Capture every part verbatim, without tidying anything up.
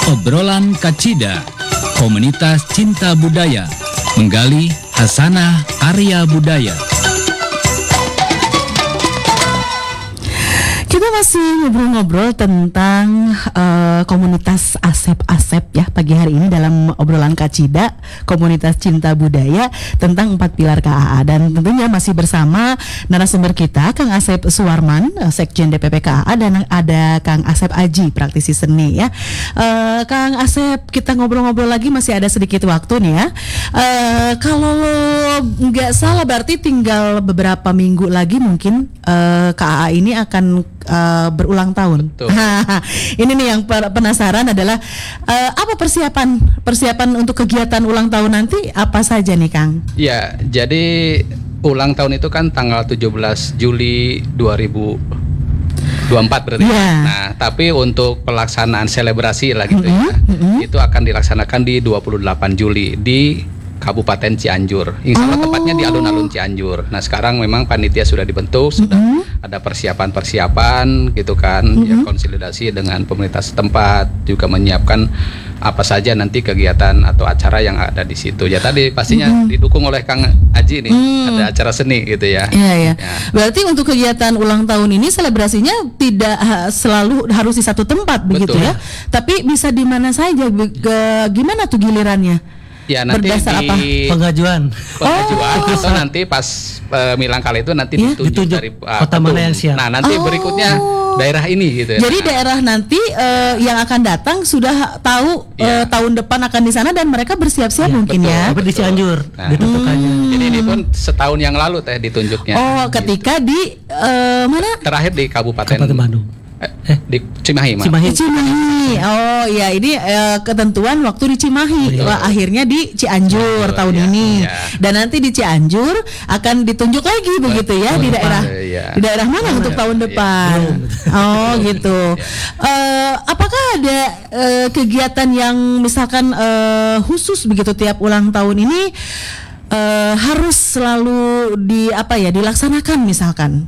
Obrolan Kacida, komunitas cinta budaya, menggali hasanah karya budaya. Kita masih ngobrol-ngobrol tentang uh, komunitas Asep-Asep ya pagi hari ini dalam obrolan Kacida, komunitas cinta budaya tentang empat pilar K A A, dan tentunya masih bersama narasumber kita Kang Asep Suwarman, Sekjen D P P K A A, dan ada Kang Asep Aji, praktisi seni ya. Uh, Kang Asep, kita ngobrol-ngobrol lagi, masih ada sedikit waktu nih ya. Uh, kalau nggak salah berarti tinggal beberapa minggu lagi mungkin uh, K A A ini akan Uh, berulang tahun. Ini nih yang penasaran adalah uh, apa persiapan persiapan untuk kegiatan ulang tahun nanti apa saja nih Kang? Ya, jadi ulang tahun itu kan tanggal tujuh belas Juli dua ribu dua puluh empat berarti. Yeah. Nah, tapi untuk pelaksanaan selebrasi lah gitu mm-hmm, ya, mm-hmm. itu akan dilaksanakan di dua puluh delapan Juli di Kabupaten Cianjur. Insya Allah oh. tepatnya di alun-alun Cianjur. Nah, sekarang memang panitia sudah dibentuk, sudah mm-hmm. ada persiapan-persiapan gitu kan, mm-hmm. ya konsolidasi dengan pemerintah setempat, juga menyiapkan apa saja nanti kegiatan atau acara yang ada di situ. Ya tadi pastinya mm-hmm. didukung oleh Kang Aji nih, mm. ada acara seni gitu ya. Iya ya. ya. Berarti untuk kegiatan ulang tahun ini selebrasinya tidak ha- selalu harus di satu tempat. Betul. Begitu ya. Tapi bisa di mana saja. Ke, gimana tuh gilirannya? Ya nanti berdasar di apa? Pengajuan. Pengajuan oh. atau nanti pas uh, Milang kali itu nanti yeah. ditunjuk, ditunjuk dari uh, kota mana yang siap. Nah nanti oh. berikutnya daerah ini gitu ya. Jadi nah. daerah nanti uh, yang akan datang sudah tahu yeah. uh, tahun depan akan di sana dan mereka bersiap-siap yeah, mungkin betul, ya. Tapi di Cianjur nah. ditentukannya. Hmm. Jadi ini pun setahun yang lalu teh ditunjuknya. Oh, ketika gitu. di uh, mana? Terakhir di Kabupaten, Kabupaten Bandung. Eh, di Cimahi, Cimahi. Cimahi. Oh iya, ini uh, ketentuan waktu di Cimahi. Wah, akhirnya di Cianjur oh, tahun iya, ini. Iya. Dan nanti di Cianjur akan ditunjuk lagi oh, begitu ya oh, di daerah iya. di daerah mana oh, untuk iya. tahun depan. Iya. Oh gitu. Uh, apakah ada uh, kegiatan yang misalkan uh, khusus begitu tiap ulang tahun ini uh, harus selalu di apa ya dilaksanakan misalkan?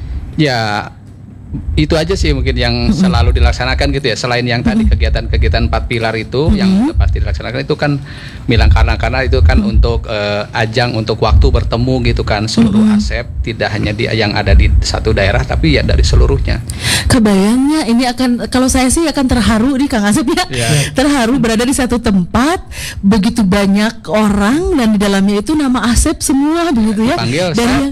Ya. Itu aja sih mungkin yang mm-hmm. selalu dilaksanakan gitu ya. Selain yang tadi mm-hmm. kegiatan-kegiatan empat pilar itu mm-hmm. yang pasti dilaksanakan itu kan Milang karena karena itu kan mm-hmm. untuk uh, ajang untuk waktu bertemu gitu kan seluruh mm-hmm. Asep, tidak hanya dia yang ada di satu daerah tapi ya dari seluruhnya. Kebayangnya ini akan, kalau saya sih akan terharu nih Kang Asep ya. Yeah. Terharu berada di satu tempat begitu banyak orang dan di dalamnya itu nama Asep semua begitu ya. Panggil, dari yang,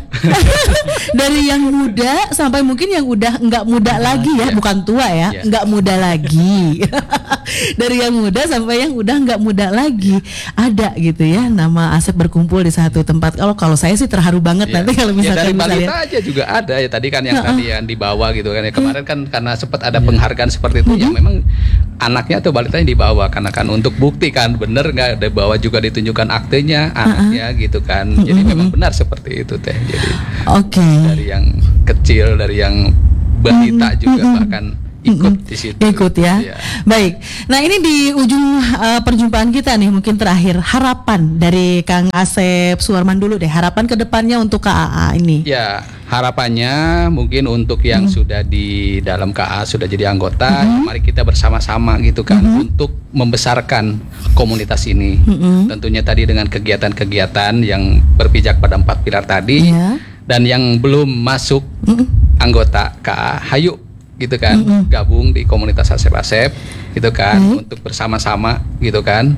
dari yang muda sampai mungkin yang udah nggak muda lagi ya, yeah. bukan tua ya, yeah. nggak muda lagi. Dari yang muda sampai yang udah nggak muda lagi ada gitu ya, nama Asep berkumpul di satu tempat. Kalau kalau saya sih terharu banget yeah. nanti kalau misalkan ya, dari balita misalnya aja juga ada ya tadi kan yang uh-uh. tadi yang dibawa gitu kan ya kemarin kan karena sempat ada yeah. penghargaan seperti itu uh-huh. yang memang anaknya atau balitanya dibawa karena kan untuk bukti kan bener nggak ada bawa juga ditunjukkan aktenya anaknya uh-uh. gitu kan. Jadi uh-huh. memang benar seperti itu teh. Jadi okay. dari yang kecil dari yang balita mm-hmm. juga mm-hmm. bahkan ikut mm-hmm. di situ. Ikut ya. ya. Baik. Nah, ini di ujung uh, perjumpaan kita nih mungkin terakhir harapan dari Kang Asep Suwarman dulu deh. Harapan kedepannya untuk K A A ini. Ya, harapannya mungkin untuk yang mm-hmm. sudah di dalam K A A sudah jadi anggota, mm-hmm. mari kita bersama-sama gitu kan mm-hmm. untuk membesarkan komunitas ini. Mm-hmm. Tentunya tadi dengan kegiatan-kegiatan yang berpijak pada empat pilar tadi. Yeah. Dan yang belum masuk mm-hmm. anggota K A A, hayu gitu kan, mm-hmm. gabung di komunitas Asep-Asep gitu kan, mm-hmm. untuk bersama-sama gitu kan,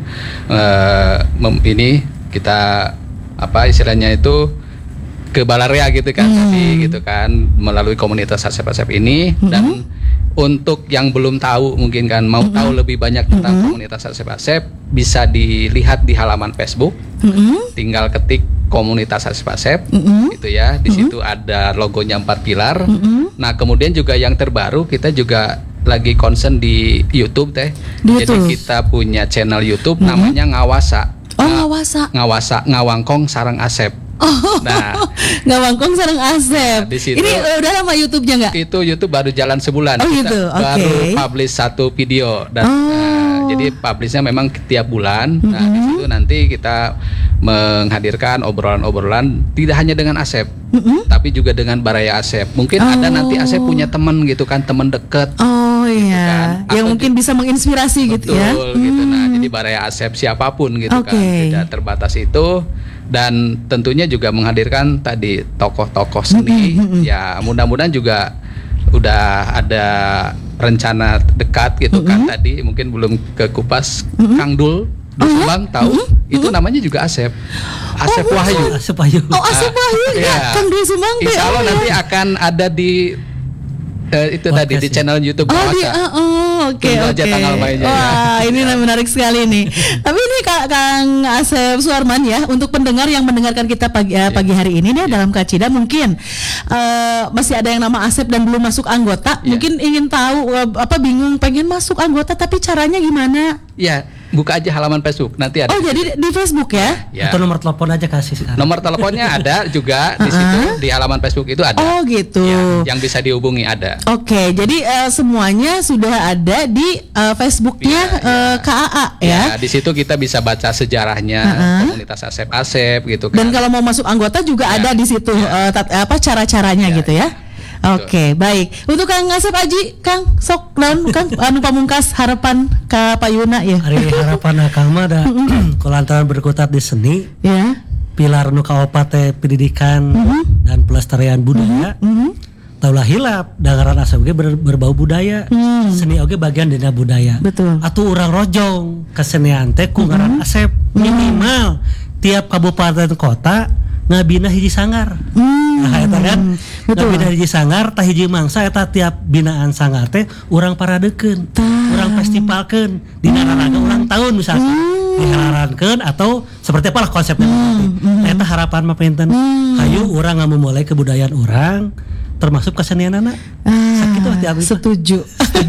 uh, mem- ini kita apa istilahnya itu ke Balarea gitu kan, mm-hmm. tadi gitu kan melalui komunitas Asep-Asep ini mm-hmm. dan untuk yang belum tahu mungkin kan mau mm-hmm. tahu lebih banyak tentang mm-hmm. komunitas Asep-Asep bisa dilihat di halaman Facebook, mm-hmm. tinggal ketik komunitas Asep-Asep mm-hmm. gitu ya. Di mm-hmm. situ ada logonya empat pilar. Mm-hmm. Nah, kemudian juga yang terbaru kita juga lagi concern di YouTube teh. Di Jadi YouTube. Kita punya channel YouTube mm-hmm. namanya Ngawasa. Oh, Ngawasa. Ngawasa Ngawangkong Sarang Asep. Oh, nah, Ngawangkong Sarang Asep. Nah, situ, ini udah lama YouTube-nya nggak? Itu YouTube baru jalan sebulan. Oh gitu, oke. Okay. Baru publish satu video dan oh. uh, jadi publishnya memang tiap bulan. Mm-hmm. Nah, di situ nanti kita menghadirkan obrolan-obrolan tidak hanya dengan Asep, mm-hmm. tapi juga dengan Baraya Asep. Mungkin oh. ada nanti Asep punya teman gitu kan, teman dekat. Oh iya, kan. yang Atau mungkin di- bisa menginspirasi gitu ya. Betul gitu. Nah, Hmm. jadi Baraya Asep siapapun gitu Oke. kan, tidak terbatas itu. Dan tentunya juga menghadirkan tadi tokoh-tokoh seni. Ya, mudah-mudahan juga udah ada rencana dekat gitu kan, tadi mungkin belum ke kupas. Kang Dul di Subang tahu itu namanya juga Asep. Asep Wahyu. Asep Wahyu. Oh, Asep Wahyu ya, Iya. Kang Dwi Sumbang teh. Insya Allah Oh, nanti ya. akan ada di eh, itu Podcast tadi di ya? channel YouTube Oh, di, Masa. uh, oh, oke Tunggu oke. aja tanggal mainnya, Wah, ya. ini menarik sekali nih. Tapi ini Kak Kang Asep Suarman ya, untuk pendengar yang mendengarkan kita pagi eh, pagi hari ini nih dalam Kacida mungkin eh, masih ada yang nama Asep dan belum masuk anggota, Iya. mungkin ingin tahu eh, apa bingung pengen masuk anggota tapi caranya gimana? Ya, buka aja halaman Facebook nanti ada. Oh, jadi di Facebook ya? Ya. Atau nomor telepon aja kasih sekarang. Nomor teleponnya ada juga di situ di halaman Facebook itu ada. Oh, gitu. Ya, yang bisa dihubungi ada. Oke, jadi eh, semuanya sudah ada di eh, Facebooknya Iya, eh, iya. K A A ya. Ya, di situ kita bisa baca sejarahnya komunitas Asep-Asep gitu kan. Dan kalau mau masuk anggota juga Ya. ada di situ eh, tat- apa cara-caranya Ya, gitu ya. ya. Oke, baik. Untuk Kang Asep Aji, Kang sok dan Kang anu pamungkas harapan ka Payuna ya. Hari harapan akang mah da kulantaran berkutat di seni, Ya. pilar nu kaopat teh pendidikan dan pelestarian budaya. Taulah hilap dangaran Asep ge ber- berbau budaya. Seni oge bagian dina budaya. Betul. Atuh urang rojong kesenian teh ku ngaran Asep minimal tiap kabupaten kota ngabina hiji sanggar. Nah, eta kan betul. ngabina hiji sanggar tah hiji mangsa eta tiap binaan sanggar teh urang paradekeun, urang festivalkeun dina raraga ulang tahun misalnya. Dihararankeun atau seperti apalah konsepnya nanti. Eta harapan mah penten. Hayu urang ngamumulai kebudayaan urang termasuk kesenian anak. Ah, Sakitu hati abdi. setuju.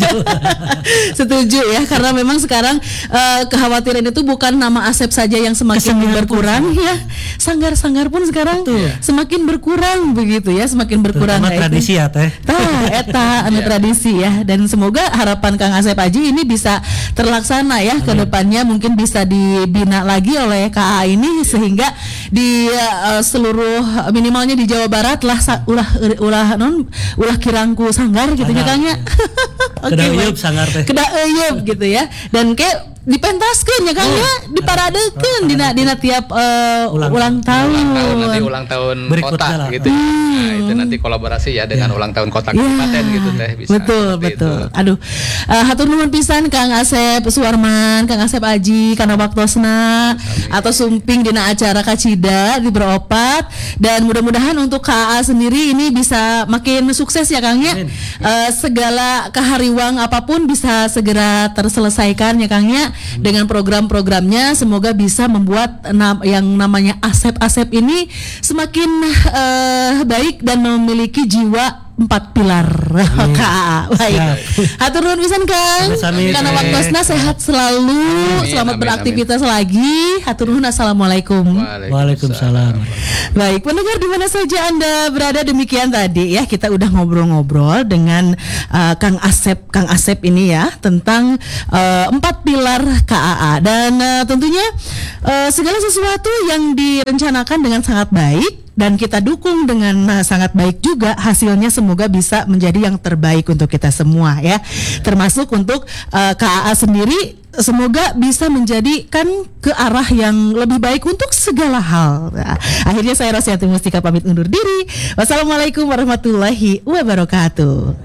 Setuju ya, karena memang sekarang eh, kekhawatiran itu bukan nama Asep saja yang semakin Kesenian pun berkurang ya, sanggar-sanggar pun sekarang semakin berkurang begitu ya, semakin berkurang. Terutama Nah, itu. tradisi ya teh. Tah, eta anu tradisi ya, dan semoga harapan Kang Asep Aji ini bisa terlaksana ya ke depannya, mungkin bisa dibina lagi oleh K A A ini sehingga di eh, seluruh minimalnya di Jawa Barat lah sa- ulah ulah non ulah kirangku sanggar gitu ya Kang ya. Oke, Kedah baik. euyeup sanggar teh. Kedah euyeup gitu ya, dan kayak dipentaskeun ya Kang ya, diparadekeun dina dina tiap eh, ulang, Ulang- tahun. Ulang tahun nanti ulang tahun Berikutnya kota lah. gitu. Nah, itu nanti kolaborasi ya dengan ulang tahun kota Ya, kabupaten gitu teh bisa. betul seperti betul. itu. Aduh, uh, hatur nuhun pisan Kang Asep Suarman, Kang Asep Aji karena waktosna atau sumping dina acara Kacida di Beropat, dan mudah-mudahan untuk K A A sendiri ini bisa makin sukses ya Kang ya. Uh, segala kahariwang apapun bisa segera terselesaikan ya Kang ya dengan program-programnya, semoga bisa membuat nam- yang namanya Asep-Asep ini semakin uh, baik dan memiliki jiwa empat pilar K A A. Baik. Hatur nuhun pisan Kang. Sami-sami, Karena teh. waktosna sehat selalu. Amin, Selamat amin, beraktivitas lagi. Hatur nuhun, assalamualaikum. Waalaikumsalam. Baik, pendengar di mana saja Anda berada, demikian tadi ya kita udah ngobrol-ngobrol dengan uh, Kang Asep, Kang Asep ini ya tentang uh, empat pilar K A A, dan uh, tentunya uh, segala sesuatu yang direncanakan dengan sangat baik dan kita dukung dengan uh, sangat baik juga, hasilnya semoga bisa menjadi yang terbaik untuk kita semua ya, termasuk untuk uh, K A A sendiri. Semoga bisa menjadikan ke arah yang lebih baik untuk segala hal. Nah, akhirnya saya Rosyati Mustika pamit undur diri. Wassalamualaikum warahmatullahi wabarakatuh.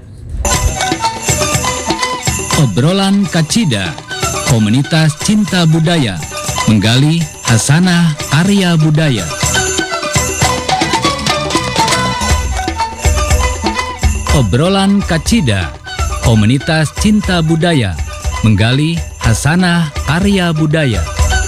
Obrolan Kacida, komunitas cinta budaya, menggali hasanah karya budaya. Obrolan Kacida, komunitas cinta budaya, menggali hasanah karya budaya.